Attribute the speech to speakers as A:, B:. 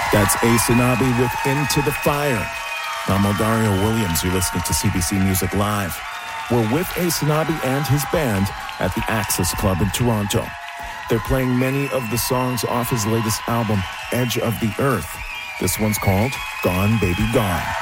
A: That's Aysanami with Into the Fire. I'm Dario Williams. You're listening to CBC Music Live. We're with Aysanami and his band at the Axis Club in Toronto. They're playing many of the songs off his latest album, Edge of the Earth. This one's called Gone Baby Gone.